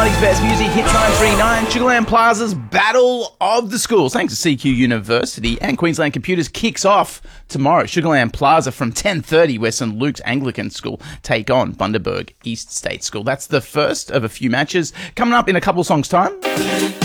90s best music, Hits 939, Sugarland Plaza's Battle of the Schools. Thanks to CQ University and Queensland Computers kicks off tomorrow. Sugarland Plaza from 10:30, where St Luke's Anglican School take on Bundaberg East State School. That's the first of a few matches coming up in a couple songs' time.